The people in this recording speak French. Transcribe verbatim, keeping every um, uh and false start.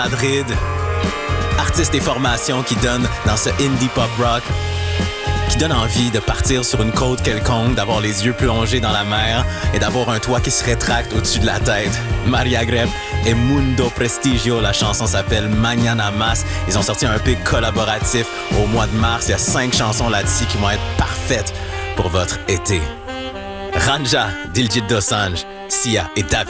Madrid. Artistes et formations qui donnent dans ce indie pop rock, qui donne envie de partir sur une côte quelconque, d'avoir les yeux plongés dans la mer et d'avoir un toit qui se rétracte au-dessus de la tête. Maria Greb et Mundo Prestigio, la chanson s'appelle Mañana Más. Ils ont sorti un E P collaboratif au mois de mars. Il y a cinq chansons là-dessus qui vont être parfaites pour votre été. Ranja, Diljit Dosanjh, Sia et David.